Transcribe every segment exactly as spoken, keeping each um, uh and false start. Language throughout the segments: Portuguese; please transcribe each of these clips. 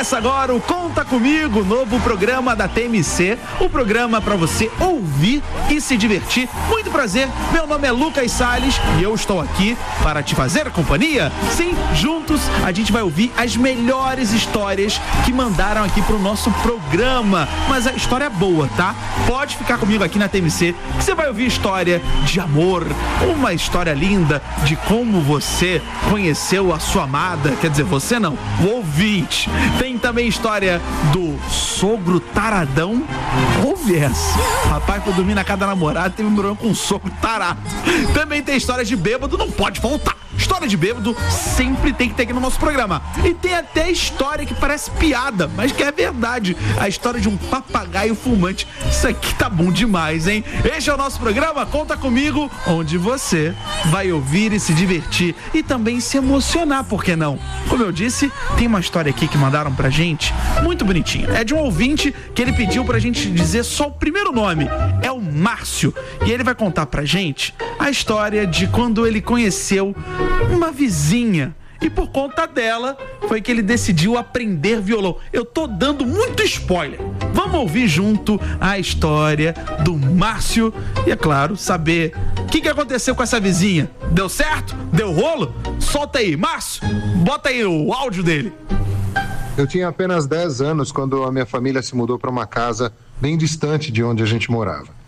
Começa agora o Conta Comigo, novo programa da T M C, o programa para você ouvir e se divertir. Muito prazer, meu nome é Lucas Salles e eu estou aqui para te fazer companhia. Sim, juntos a gente vai ouvir as melhores histórias que mandaram aqui pro nosso programa, mas a história é boa, tá? Pode ficar comigo aqui na T M C, que você vai ouvir história de amor, uma história linda de como você conheceu a sua amada, quer dizer, você não, o ouvinte. Tem também história do sogro taradão. Ouve essa. Rapaz, foi dormir na casa da namorada, teve um problema com um sogro tarado. Também tem história de bêbado, não pode faltar. História de bêbado sempre tem que ter aqui no nosso programa. E tem até história que parece piada, mas que é verdade. A história de um papagaio fumante. Isso aqui tá bom demais, hein? Este é o nosso programa Conta Comigo, onde você vai ouvir e se divertir e também se emocionar, por que não? Como eu disse, tem uma história aqui que mandaram pra gente, muito bonitinha. É de um ouvinte que ele pediu pra gente dizer só o primeiro nome. É o Márcio. E ele vai contar pra gente a história de quando ele conheceu uma vizinha. E por conta dela, foi que ele decidiu aprender violão. Eu tô dando muito spoiler. Vamos ouvir junto a história do Márcio e, é claro, saber o que, que aconteceu com essa vizinha. Deu certo? Deu rolo? Solta aí, Márcio. Bota aí o áudio dele. Eu tinha apenas dez anos quando a minha família se mudou para uma casa bem distante de onde a gente morava.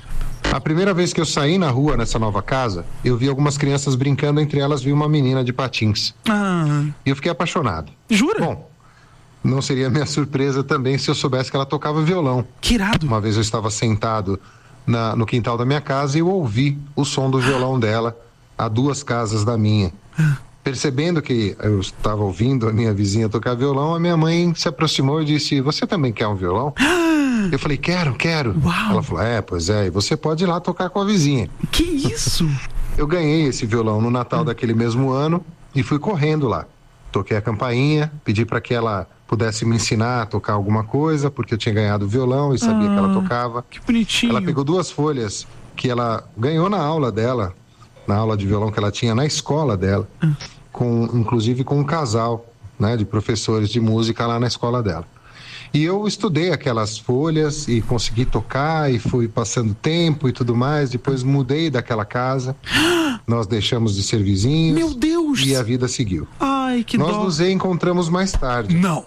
A primeira vez que eu saí na rua nessa nova casa, eu vi algumas crianças brincando, entre elas vi uma menina de patins. Ah. E eu fiquei apaixonado. Jura? Bom, não seria minha surpresa também se eu soubesse que ela tocava violão. Que irado. Uma vez eu estava sentado na, no quintal da minha casa e eu ouvi o som do violão dela a duas casas da minha. Ah. Percebendo que eu estava ouvindo a minha vizinha tocar violão, a minha mãe se aproximou e disse: "Você também quer um violão?" Eu falei: "Quero, quero." Uau. Ela falou: "É, pois é, e você pode ir lá tocar com a vizinha." Que isso? Eu ganhei esse violão no Natal hum. daquele mesmo ano e fui correndo lá. Toquei a campainha, pedi para que ela pudesse me ensinar a tocar alguma coisa, porque eu tinha ganhado o violão e sabia ah, que ela tocava. Que bonitinho. Ela pegou duas folhas que ela ganhou na aula dela, na aula de violão que ela tinha na escola dela, hum. com, inclusive com um casal, né, de professores de música lá na escola dela. E eu estudei aquelas folhas e consegui tocar e fui passando tempo e tudo mais. Depois mudei daquela casa. Nós deixamos de ser vizinhos. Meu Deus! E a vida seguiu. Ai, que Nós dó. nos encontramos mais tarde. Não.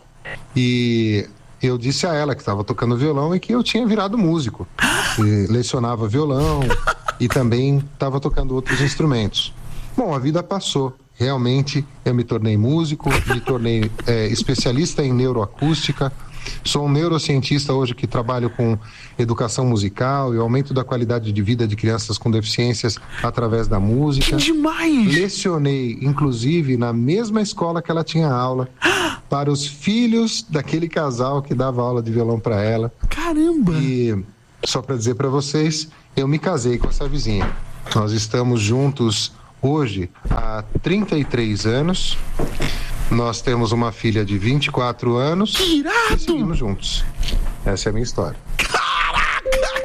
E eu disse a ela que estava tocando violão e que eu tinha virado músico. E lecionava violão e também estava tocando outros instrumentos. Bom, a vida passou. Realmente, eu me tornei músico, me tornei é, especialista em neuroacústica. Sou um neurocientista hoje que trabalho com educação musical e aumento da qualidade de vida de crianças com deficiências através da música. Que demais! Lecionei, inclusive, na mesma escola que ela tinha aula, para os filhos daquele casal que dava aula de violão para ela. Caramba! E só para dizer para vocês, eu me casei com essa vizinha. Nós estamos juntos hoje há trinta e três anos. Nós temos uma filha de vinte e quatro anos. Que irado! E seguimos juntos. Essa é a minha história. Caraca!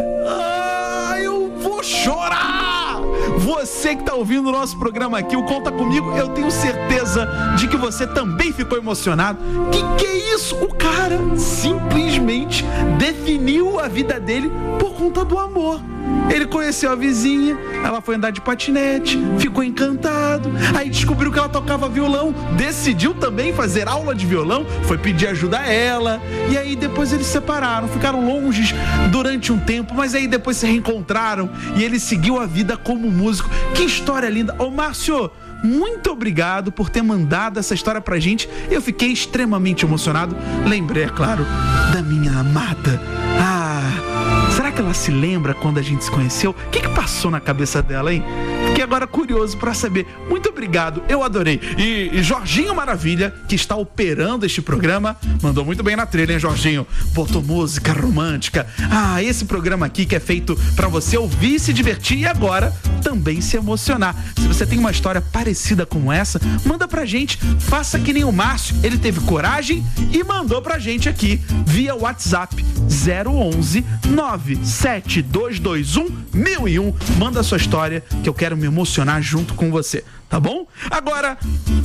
Ah, eu vou chorar! Você que tá ouvindo o nosso programa aqui, o Conta Comigo, eu tenho certeza de que você também ficou emocionado. Que que é isso? O cara simplesmente definiu a vida dele por conta do amor. Ele conheceu a vizinha, ela foi andar de patinete, ficou encantado, aí descobriu que ela tocava violão, decidiu também fazer aula de violão, foi pedir ajuda a ela, e aí depois eles se separaram, ficaram longe durante um tempo, mas aí depois se reencontraram e ele seguiu a vida como músico. Que história linda! Ô Márcio, muito obrigado por ter mandado essa história pra gente. Eu fiquei extremamente emocionado. Lembrei, é claro, da minha amada. Ah, será que ela se lembra quando a gente se conheceu? O que que passou na cabeça dela, hein? Fiquei agora curioso pra saber. Muito obrigado, eu adorei. E, e Jorginho Maravilha, que está operando este programa, mandou muito bem na trilha, hein, Jorginho? Botou música romântica. Ah, esse programa aqui que é feito pra você ouvir e se divertir e agora também se emocionar. Se você tem uma história parecida com essa, manda pra gente. Faça que nem o Márcio, ele teve coragem e mandou pra gente aqui via WhatsApp zero onze nove sete dois dois um mil e um. Manda a sua história que eu quero me emocionar junto com você, tá bom? Agora,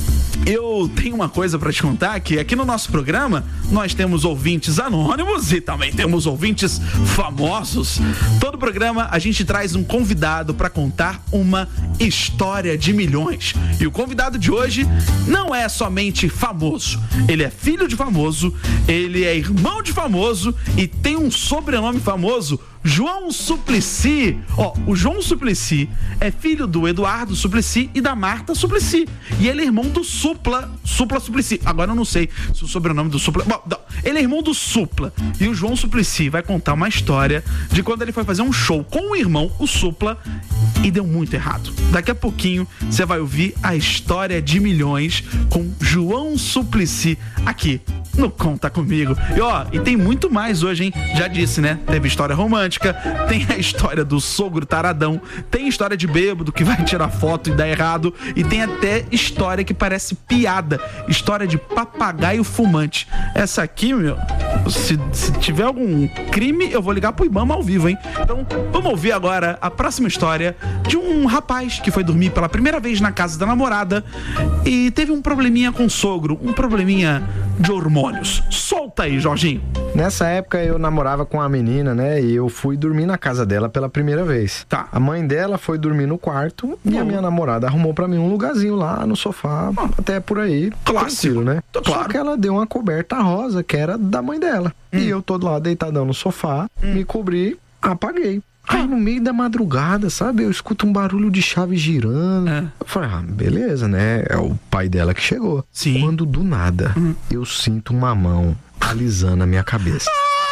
eu tenho uma coisa pra te contar, que aqui no nosso programa nós temos ouvintes anônimos e também temos ouvintes famosos. Todo programa a gente traz um convidado pra contar uma história de milhões. E o convidado de hoje não é somente famoso, ele é filho de famoso, ele é irmão de famoso e tem um sobrenome famoso, João Suplicy. Ó, o João Suplicy é filho do Eduardo Suplicy e da Marta Suplicy. E ele é irmão do Supla, Supla Suplicy. Agora eu não sei se o sobrenome do Supla... Bom, não, ele é irmão do Supla. E o João Suplicy vai contar uma história de quando ele foi fazer um show com o irmão, o Supla, e deu muito errado. Daqui a pouquinho você vai ouvir a história de milhões com João Suplicy aqui no Conta Comigo. E ó, e tem muito mais hoje, hein? Já disse, né? Teve história romântica, tem a história do sogro taradão, tem história de bêbado que vai tirar foto e dá errado, e tem até história que parece piada, história de papagaio fumante. Essa aqui, meu, se, se tiver algum crime, eu vou ligar pro Ibama ao vivo, hein? Então, vamos ouvir agora a próxima história de um rapaz que foi dormir pela primeira vez na casa da namorada e teve um probleminha com o sogro, um probleminha de hormônios. Solta aí, Jorginho. Nessa época eu namorava com a menina, né? E eu fui dormir na casa dela pela primeira vez. Tá. A mãe dela foi dormir no quarto e a minha namorada arrumou pra mim um lugarzinho lá no sofá, ah, até por aí. Clássico, tranquilo, né? Claro. Só que ela deu uma coberta rosa que era da mãe dela. Hum. E eu todo lá deitadão no sofá, hum. me cobri, apaguei. Aí no meio da madrugada, sabe? Eu escuto um barulho de chave girando. É. Eu falei, ah, beleza, né? É o pai dela que chegou. Sim. Quando do nada, hum. eu sinto uma mão alisando a minha cabeça.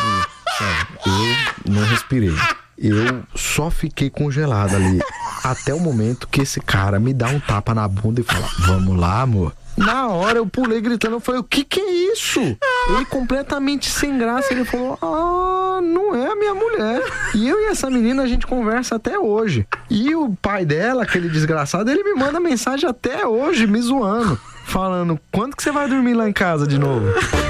E, sabe, eu não respirei. Eu só fiquei congelado ali. Até o momento que esse cara me dá um tapa na bunda e fala, vamos lá, amor. Na hora eu pulei gritando, eu falei, o que que é isso? Ele completamente sem graça, ele falou, ah, não é a minha mulher. E eu e essa menina a gente conversa até hoje. E o pai dela, aquele desgraçado, ele me manda mensagem até hoje, me zoando, falando, quando que você vai dormir lá em casa de novo?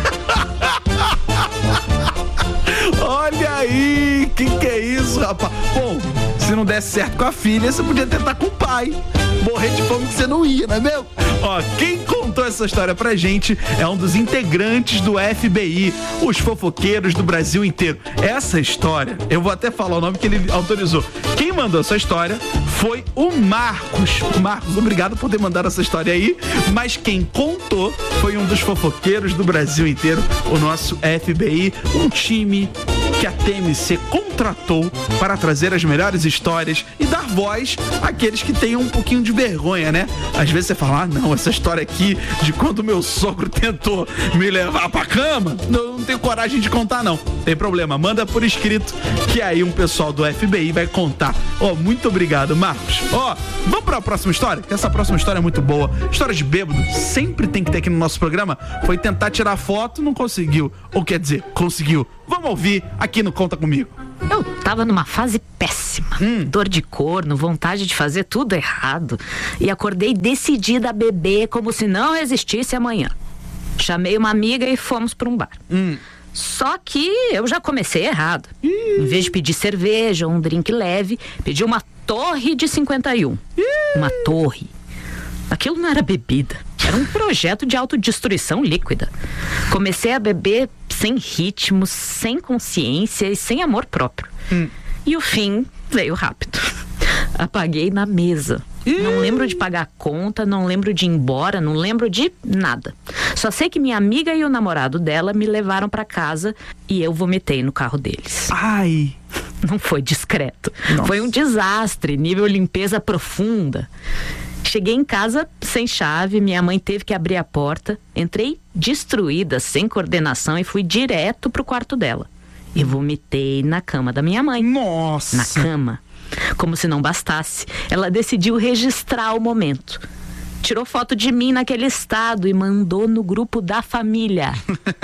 Olha aí, que que é isso, rapaz? Bom, se não desse certo com a filha, você podia tentar com o pai. Morrer de fome que você não ia, não é mesmo? Ó, quem contou essa história pra gente é um dos integrantes do F B I, os fofoqueiros do Brasil inteiro. Essa história, eu vou até falar o nome que ele autorizou. Quem mandou essa história foi o Marcos. Marcos, obrigado por ter mandado essa história aí, mas quem contou foi um dos fofoqueiros do Brasil inteiro, o nosso F B I, um time que a T M C contratou para trazer as melhores histórias e dar voz àqueles que tenham um pouquinho de vergonha, né? Às vezes você fala, ah, não, essa história aqui de quando meu sogro tentou me levar pra cama, eu não tenho coragem de contar, não. Tem problema, manda por escrito que aí um pessoal do F B I vai contar. Ó, oh, muito obrigado, Marcos. Ó, oh, vamos pra próxima história? Que essa próxima história é muito boa. História de bêbado, sempre tem que ter aqui no nosso programa. Foi tentar tirar foto, não conseguiu. Ou quer dizer, conseguiu. Vamos ouvir aqui no Conta Comigo. Eu tava numa fase péssima, hum. dor de corno, vontade de fazer tudo errado. E acordei decidida a beber como se não existisse amanhã. Chamei uma amiga e fomos para um bar. Hum. Só que eu já comecei errado. Ih. Em vez de pedir cerveja ou um drink leve, pedi uma torre de cinquenta e um. Ih. Uma torre. Aquilo não era bebida, era um projeto de autodestruição líquida. Comecei a beber sem ritmo, sem consciência e sem amor próprio. Hum. E o fim veio rápido. Apaguei na mesa. Ih. Não lembro de pagar a conta, não lembro de ir embora, não lembro de nada. Só sei que minha amiga e o namorado dela me levaram pra casa e eu vomitei no carro deles. Ai! Não foi discreto. Nossa. Foi um desastre, nível limpeza profunda. Cheguei em casa sem chave, minha mãe teve que abrir a porta. Entrei destruída, sem coordenação e fui direto pro quarto dela. E vomitei na cama da minha mãe. Nossa! Na cama. Como se não bastasse, ela decidiu registrar o momento. Tirou foto de mim naquele estado e mandou no grupo da família.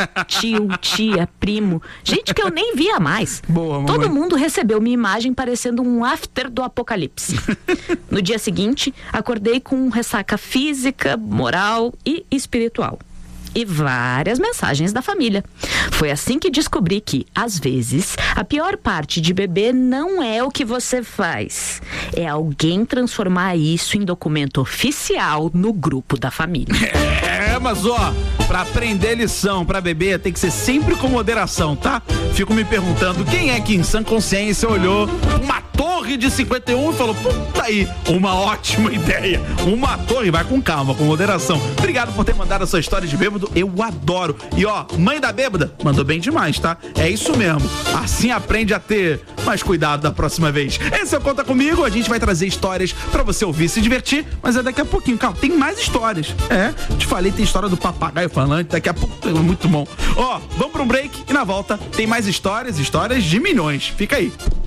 Tio, tia, primo, gente que eu nem via mais. Boa, mamãe. Todo mundo recebeu minha imagem parecendo um after do apocalipse. No dia seguinte, acordei com ressaca física, moral e espiritual. e várias mensagens da família. Foi assim que descobri que, às vezes, a pior parte de beber não é o que você faz. É alguém transformar isso em documento oficial no grupo da família. É, mas ó, pra aprender lição, pra beber, tem que ser sempre com moderação, tá? Fico me perguntando, quem é que em sã consciência olhou uma torre de cinquenta e um e falou, puta aí, uma ótima ideia. Uma torre, vai com calma, com moderação. Obrigado por ter mandado essa história de bêbado, eu adoro. E ó, mãe da bêbada, mandou bem demais, tá? É isso mesmo, assim aprende a ter mais cuidado da próxima vez. Esse é o Conta Comigo, a gente vai trazer histórias pra você ouvir e se divertir, mas é daqui a pouquinho, calma, tem mais histórias. É, te falei, tem história do papagaio falante, daqui a pouco é muito bom. Ó, vamos pra um break e na volta tem mais histórias, histórias de milhões. Fica aí.